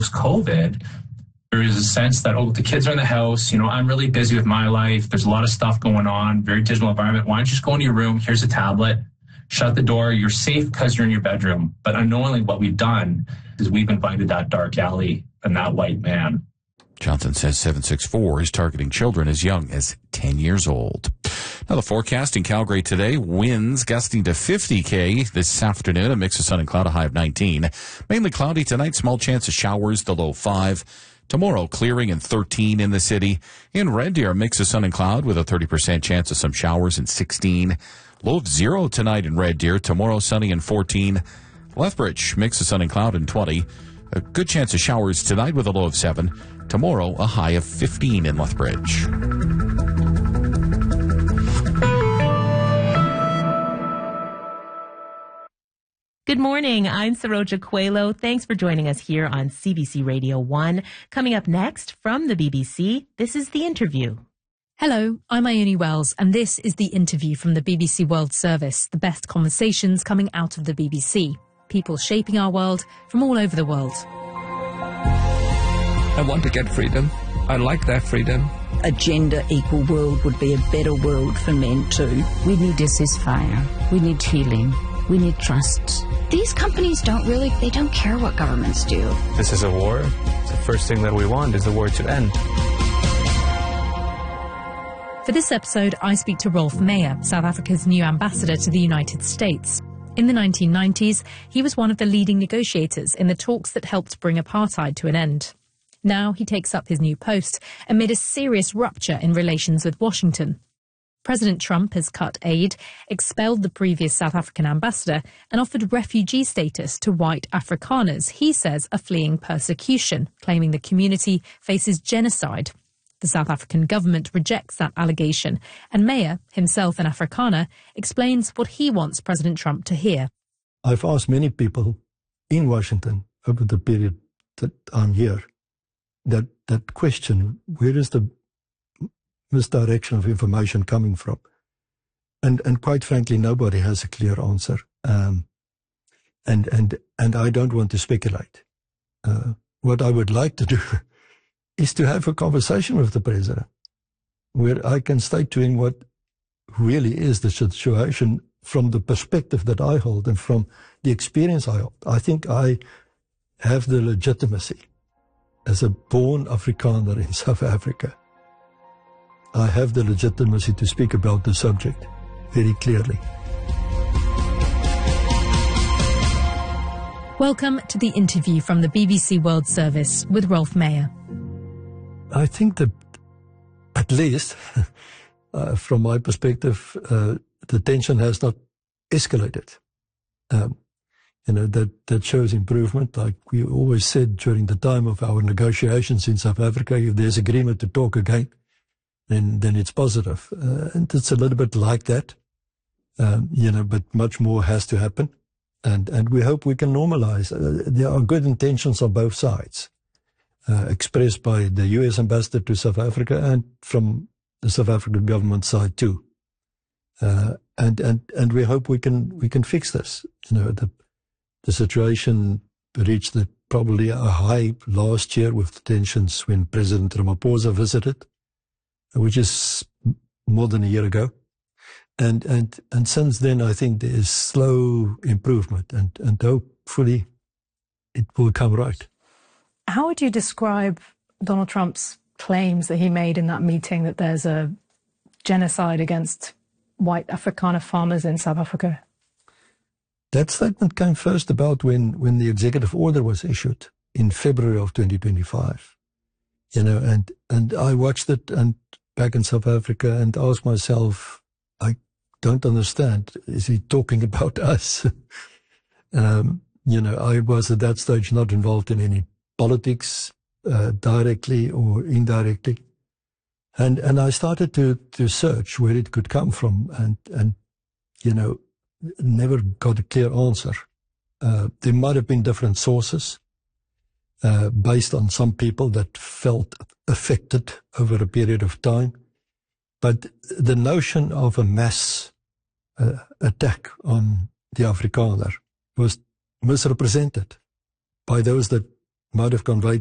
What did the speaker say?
COVID, there is a sense that, the kids are in the house, I'm really busy with my life. There's a lot of stuff going on, very digital environment. Why don't you just go into your room? Here's a tablet. Shut the door. You're safe because you're in your bedroom. But unknowingly, what we've done is we've invited that dark alley and that white man. Johnson says 764 is targeting children as young as 10 years old. Now the forecast in Calgary today, winds gusting to 50 km this afternoon, a mix of sun and cloud, a high of 19. Mainly cloudy tonight, small chance of showers, the low 5. Tomorrow, clearing and 13 in the city. In Red Deer, a mix of sun and cloud with a 30% chance of some showers and 16. Low of 0 tonight in Red Deer. Tomorrow, sunny and 14. Lethbridge, mix of sun and cloud and 20. A good chance of showers tonight with a low of 7. Tomorrow, a high of 15 in Lethbridge. Good morning. I'm Saroja Coelho. Thanks for joining us here on CBC Radio 1. Coming up next from the BBC, this is The Interview. Hello, I'm Ione Wells, and this is The Interview from the BBC World Service, the best conversations coming out of the BBC. People shaping our world from all over the world. I want to get freedom. I like that freedom. A gender equal world would be a better world for men too. We need a ceasefire. We need healing. We need trust. These companies they don't care what governments do. This is a war. The first thing that we want is the war to end. For this episode, I speak to Rolf Meyer, South Africa's new ambassador to the United States. In the 1990s, he was one of the leading negotiators in the talks that helped bring apartheid to an end. Now he takes up his new post amid a serious rupture in relations with Washington. President Trump has cut aid, expelled the previous South African ambassador, and offered refugee status to white Afrikaners he says are fleeing persecution, claiming the community faces genocide. The South African government rejects that allegation, and Meyer, himself an Afrikaner, explains what he wants President Trump to hear. I've asked many people in Washington over the period that I'm here that question, where is the misdirection of information coming from? And quite frankly, nobody has a clear answer. And I don't want to speculate. What I would like to do is to have a conversation with the president where I can state to him what really is the situation from the perspective that I hold and from the experience I hold. I think I have the legitimacy as a born Afrikaner in South Africa. I have the legitimacy to speak about the subject very clearly. Welcome to The Interview from the BBC World Service with Rolf Meyer. I think that, at least, from my perspective, the tension has not escalated. That shows improvement. Like we always said during the time of our negotiations in South Africa, if there's agreement to talk again, then it's positive. And it's a little bit like that, but much more has to happen. And we hope we can normalize. There are good intentions on both sides, expressed by the U.S. ambassador to South Africa and from the South African government side too. And we hope we can fix this. The situation reached probably a high last year with tensions when President Ramaphosa visited, which is more than a year ago. And since then, I think there is slow improvement and hopefully it will come right. How would you describe Donald Trump's claims that he made in that meeting that there's a genocide against white Afrikaner farmers in South Africa? That statement came first about when the executive order was issued in February of 2025. And I watched it and back in South Africa and asked myself, I don't understand. Is he talking about us? I was at that stage not involved in any politics, directly or indirectly. And I started to search where it could come from and never got a clear answer. There might have been different sources, based on some people that felt affected over a period of time. But the notion of a mass attack on the Afrikaner was misrepresented by those that might have conveyed